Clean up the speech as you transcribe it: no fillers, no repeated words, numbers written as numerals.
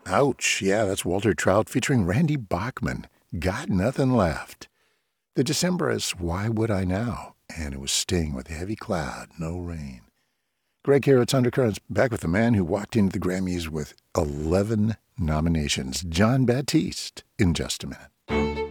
Ouch. Yeah, that's Walter Trout featuring Randy Bachman. Got Nothing Left. The Decemberists, Why Would I Now? And it was Sting with Heavy Cloud, No Rain. Greg here, it's Undercurrents, back with the man who walked into the Grammys with 11 nominations, Jon Batiste, in just a minute.